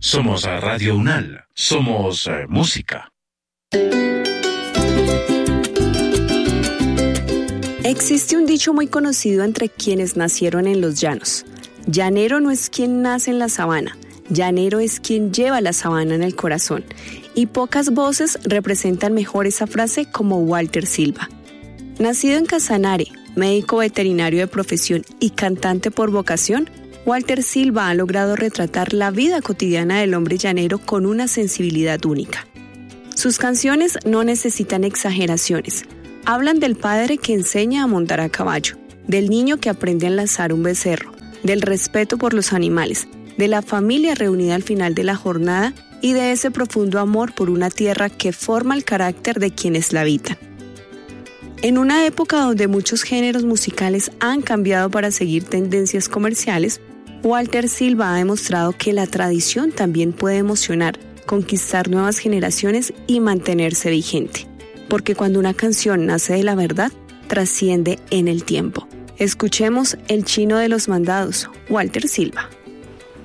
Somos Radio UNAL. Somos música. Existe un dicho muy conocido entre quienes nacieron en los llanos. Llanero no es quien nace en la sabana, llanero es quien lleva la sabana en el corazón. Y pocas voces representan mejor esa frase como Walter Silva. Nacido en Casanare, médico veterinario de profesión y cantante por vocación, Walter Silva ha logrado retratar la vida cotidiana del hombre llanero con una sensibilidad única. Sus canciones no necesitan exageraciones. Hablan del padre que enseña a montar a caballo, del niño que aprende a enlazar un becerro, del respeto por los animales, de la familia reunida al final de la jornada y de ese profundo amor por una tierra que forma el carácter de quienes la habitan. En una época donde muchos géneros musicales han cambiado para seguir tendencias comerciales, Walter Silva ha demostrado que la tradición también puede emocionar, conquistar nuevas generaciones y mantenerse vigente. Porque cuando una canción nace de la verdad, trasciende en el tiempo. Escuchemos El Chino de los Mandados, Walter Silva.